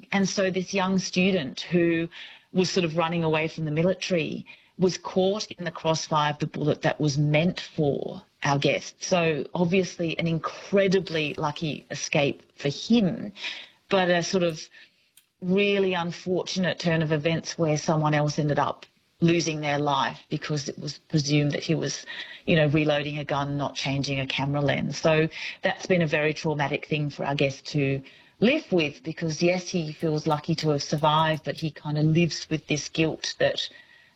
And so this young student who was sort of running away from the military was caught in the crossfire of the bullet that was meant for our guest. So obviously an incredibly lucky escape for him, but a sort of really unfortunate turn of events where someone else ended up losing their life because it was presumed that he was, reloading a gun, not changing a camera lens. So that's been a very traumatic thing for our guest to live with, because yes, he feels lucky to have survived, but he kind of lives with this guilt that,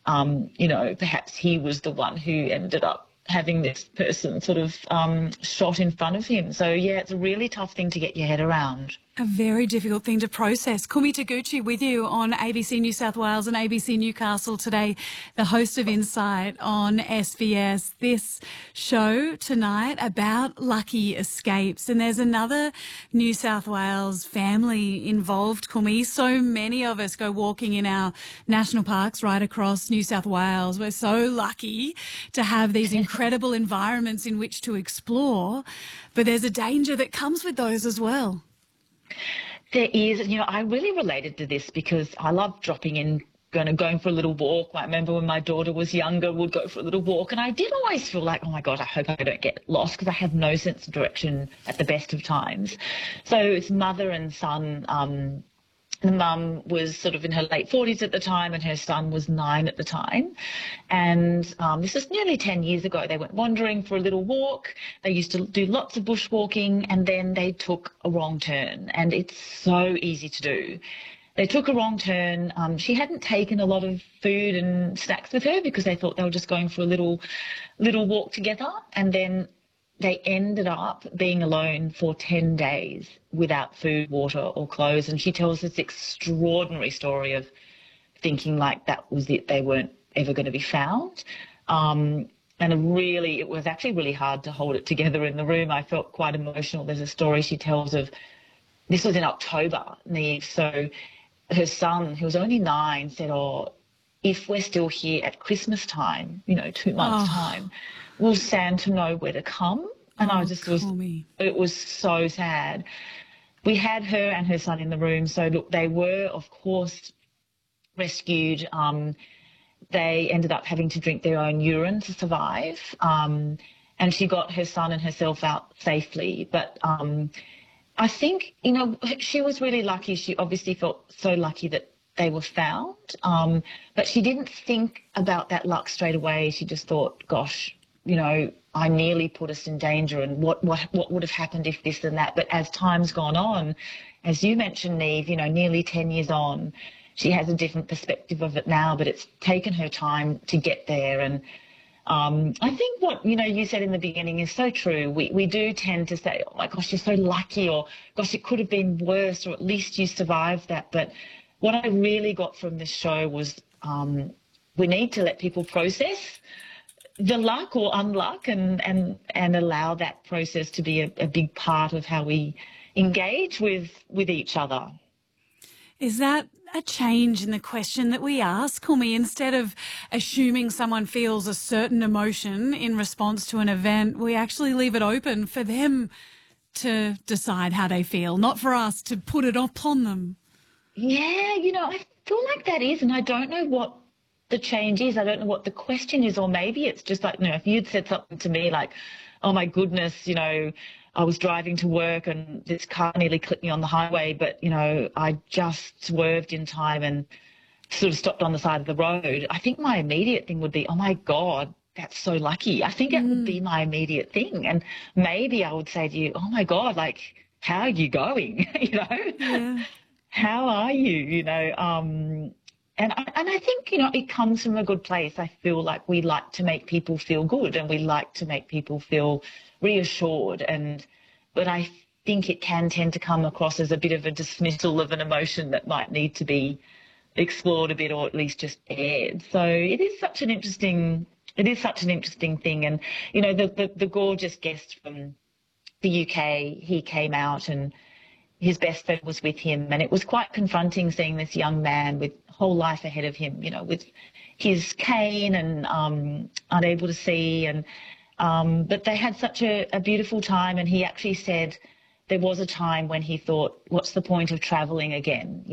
perhaps he was the one who ended up having this person sort of shot in front of him. So, yeah, it's a really tough thing to get your head around. A very difficult thing to process. Kumi Taguchi with you on ABC New South Wales and ABC Newcastle today, the host of Insight on SBS. This show tonight about lucky escapes. And there's another New South Wales family involved, Kumi. So many of us go walking in our national parks right across New South Wales. We're so lucky to have these incredible environments in which to explore. But there's a danger that comes with those as well. There is. I really related to this because I love dropping in, going for a little walk. I remember when my daughter was younger, we'd go for a little walk, and I did always feel like, oh my God, I hope I don't get lost, because I have no sense of direction at the best of times. So it's mother and son. The mum was sort of in her late 40s at the time, and her son was 9 at the time. And this is nearly 10 years ago. They went wandering for a little walk. They used to do lots of bushwalking, and then they took a wrong turn. And it's so easy to do. They took a wrong turn. She hadn't taken a lot of food and snacks with her because they thought they were just going for a little walk together. And then they ended up being alone for 10 days without food, water or clothes. And she tells this extraordinary story of thinking like that was it, they weren't ever going to be found. And it was actually really hard to hold it together in the room. I felt quite emotional. There's a story she tells of, this was in October, Neve. So her son, who was only 9, said, if we're still here at Christmas time, 2 months' time, will Santa know where to come? And it was so sad. We had her and her son in the room. So, look, they were, of course, rescued. They ended up having to drink their own urine to survive. And she got her son and herself out safely. But I think, she was really lucky. She obviously felt so lucky that they were found. But she didn't think about that luck straight away. She just thought, gosh, I nearly put us in danger, and what would have happened if this and that. But as time's gone on, as you mentioned, Neve, nearly 10 years on, she has a different perspective of it now, but it's taken her time to get there. And I think what, you said in the beginning is so true. We do tend to say, oh my gosh, you're so lucky, or gosh, it could have been worse, or at least you survived that. But what I really got from this show was we need to let people process the luck or unluck and allow that process to be a big part of how we engage with each other. Is that a change in the question that we ask, Kumi? Instead of assuming someone feels a certain emotion in response to an event, we actually leave it open for them to decide how they feel, not for us to put it upon them. Yeah, I feel like that is, and I don't know what the change is. I don't know what the question is, or maybe it's just like, if you'd said something to me like, oh my goodness, I was driving to work and this car nearly clipped me on the highway, but, I just swerved in time and sort of stopped on the side of the road. I think my immediate thing would be, oh my God, that's so lucky. I think it would be my immediate thing. And maybe I would say to you, oh my God, like, how are you going? Yeah. How are you? And I think, it comes from a good place. I feel like we like to make people feel good, and we like to make people feel reassured. But I think it can tend to come across as a bit of a dismissal of an emotion that might need to be explored a bit, or at least just aired. So it is such an interesting thing. And, the gorgeous guest from the UK, he came out and his best friend was with him, and it was quite confronting seeing this young man with whole life ahead of him, with his cane and unable to see, and but they had such a beautiful time. And he actually said there was a time when he thought, what's the point of travelling again?